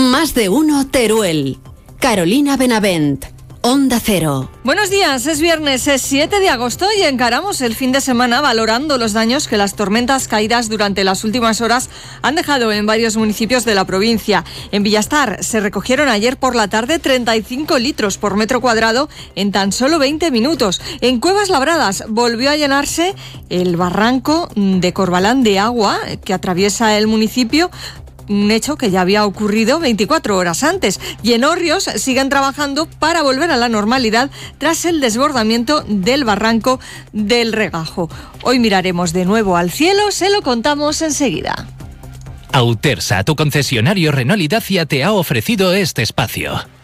Más de uno Teruel. Carolina Benavent. Onda Cero. Buenos días, es viernes, es 7 de agosto y encaramos el fin de semana valorando los daños que las tormentas caídas durante las últimas horas han dejado en varios municipios de la provincia. En Villastar se recogieron ayer por la tarde 35 litros por metro cuadrado en tan solo 20 minutos. En Cuevas Labradas volvió a llenarse el barranco de Corbalán de agua que atraviesa el municipio, un hecho que ya había ocurrido 24 horas antes. Y en Orrios siguen trabajando para volver a la normalidad tras el desbordamiento del barranco del Regajo. Hoy miraremos de nuevo al cielo, se lo contamos enseguida. Autersa, tu concesionario Renault y Dacia, te ha ofrecido este espacio.